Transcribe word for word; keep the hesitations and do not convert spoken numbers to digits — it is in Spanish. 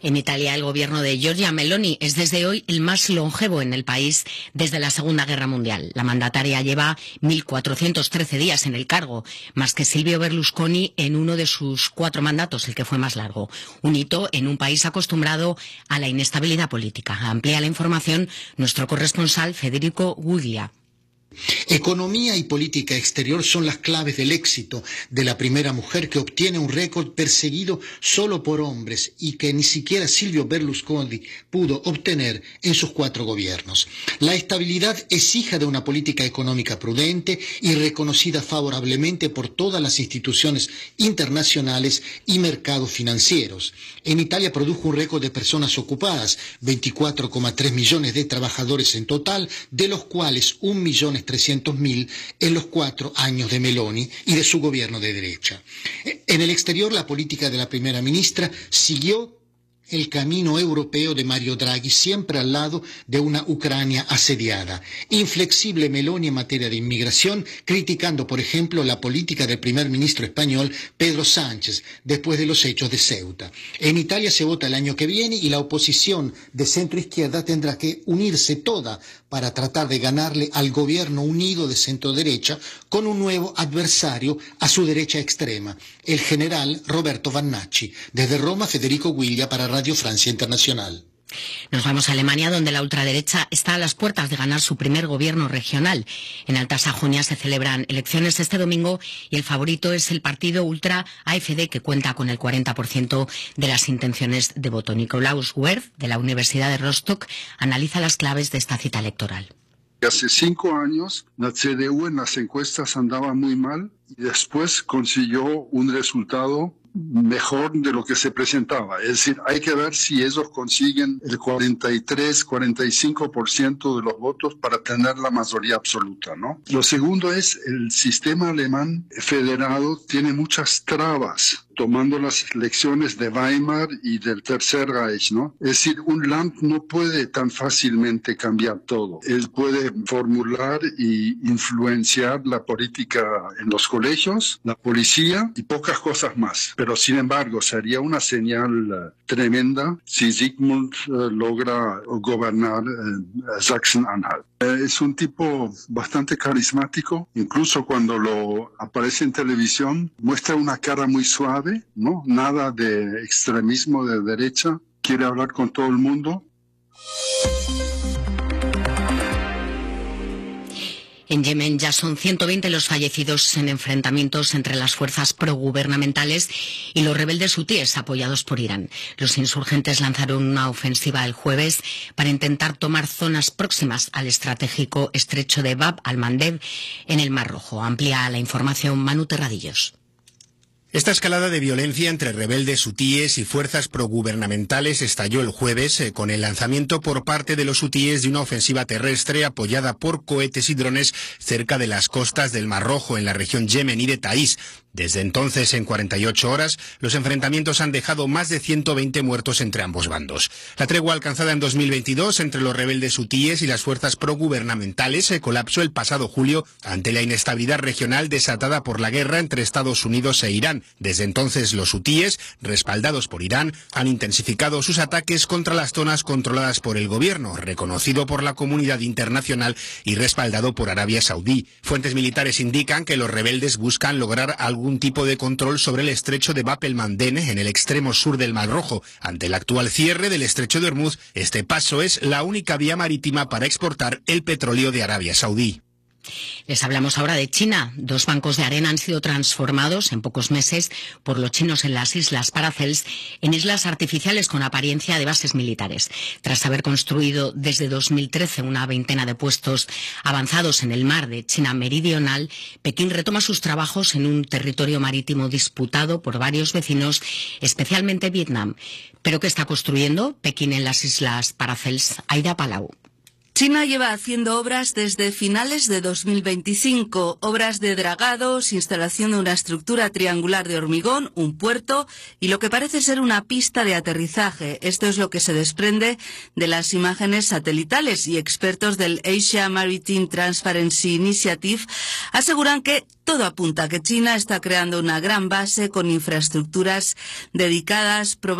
En Italia, el gobierno de Giorgia Meloni es desde hoy el más longevo en el país desde la Segunda Guerra Mundial. La mandataria lleva mil cuatrocientos trece días en el cargo, más que Silvio Berlusconi en uno de sus cuatro mandatos, el que fue más largo. Un hito en un país acostumbrado a la inestabilidad política. Amplía la información nuestro corresponsal Federico Guiglia. Economía y política exterior son las claves del éxito de la primera mujer que obtiene un récord perseguido solo por hombres y que ni siquiera Silvio Berlusconi pudo obtener en sus cuatro gobiernos. La estabilidad es hija de una política económica prudente y reconocida favorablemente por todas las instituciones internacionales y mercados financieros. En Italia produjo un récord de personas ocupadas, veinticuatro coma tres millones de trabajadores en total, de los cuales un millón trescientos mil en los cuatro años de Meloni y de su gobierno de derecha. En el exterior, la política de la primera ministra siguió el camino europeo de Mario Draghi, siempre al lado de una Ucrania asediada. Inflexible Meloni en materia de inmigración, criticando, por ejemplo, la política del primer ministro español Pedro Sánchez, después de los hechos de Ceuta. En Italia se vota el año que viene y la oposición de centro-izquierda tendrá que unirse toda para tratar de ganarle al gobierno unido de centro-derecha con un nuevo adversario a su derecha extrema, el general Roberto Vannacci. Desde Roma, Federico Guiglia para Radio Francia Internacional. Nos vamos a Alemania, donde la ultraderecha está a las puertas de ganar su primer gobierno regional. En Alta Sajonia se celebran elecciones este domingo y el favorito es el partido ultra AfD, que cuenta con el cuarenta por ciento de las intenciones de voto. Nikolaus Werth, de la Universidad de Rostock, analiza las claves de esta cita electoral. Hace cinco años la C D U en las encuestas andaba muy mal y después consiguió un resultado mejor de lo que se presentaba. Es decir, hay que ver si ellos consiguen el cuarenta y tres, cuarenta y cinco por ciento de los votos para tener la mayoría absoluta, ¿no? Lo segundo es el sistema alemán federado tiene muchas trabas, tomando las lecciones de Weimar y del Tercer Reich, ¿no? Es decir, un Land no puede tan fácilmente cambiar todo. Él puede formular y influenciar la política en los colegios, la policía y pocas cosas más. Pero sin embargo, sería una señal uh, tremenda si Sigmund uh, logra gobernar uh, Sachsen-Anhalt. Uh, es un tipo bastante carismático, incluso cuando lo aparece en televisión, muestra una cara muy suave, ¿no? Nada de extremismo de derecha, quiere hablar con todo el mundo. En Yemen ya son ciento veinte los fallecidos en enfrentamientos entre las fuerzas progubernamentales y los rebeldes hutíes apoyados por Irán. Los insurgentes lanzaron una ofensiva el jueves para intentar tomar zonas próximas al estratégico estrecho de Bab al-Mandeb en el Mar Rojo. Amplía la información Manu Terradillos. Esta escalada de violencia entre rebeldes hutíes y fuerzas progubernamentales estalló el jueves eh, con el lanzamiento por parte de los hutíes de una ofensiva terrestre apoyada por cohetes y drones cerca de las costas del Mar Rojo en la región yemení de Taís. Desde entonces, en cuarenta y ocho horas, los enfrentamientos han dejado más de ciento veinte muertos entre ambos bandos. La tregua alcanzada en dos mil veintidós entre los rebeldes hutíes y las fuerzas progubernamentales se colapsó el pasado julio ante la inestabilidad regional desatada por la guerra entre Estados Unidos e Irán. Desde entonces, los hutíes, respaldados por Irán, han intensificado sus ataques contra las zonas controladas por el gobierno, reconocido por la comunidad internacional y respaldado por Arabia Saudí. Fuentes militares indican que los rebeldes buscan lograr algo algún tipo de control sobre el estrecho de Bab el-Mandeb en el extremo sur del Mar Rojo. Ante el actual cierre del estrecho de Hormuz, este paso es la única vía marítima para exportar el petróleo de Arabia Saudí. Les hablamos ahora de China. Dos bancos de arena han sido transformados en pocos meses por los chinos en las islas Paracels en islas artificiales con apariencia de bases militares. Tras haber construido desde dos mil trece una veintena de puestos avanzados en el mar de China Meridional, Pekín retoma sus trabajos en un territorio marítimo disputado por varios vecinos, especialmente Vietnam. ¿Pero qué está construyendo Pekín en las islas Paracels? Aida Palau. China lleva haciendo obras desde finales de dos mil veinticinco, obras de dragados, instalación de una estructura triangular de hormigón, un puerto y lo que parece ser una pista de aterrizaje. Esto es lo que se desprende de las imágenes satelitales y expertos del Asia Maritime Transparency Initiative aseguran que todo apunta a que China está creando una gran base con infraestructuras dedicadas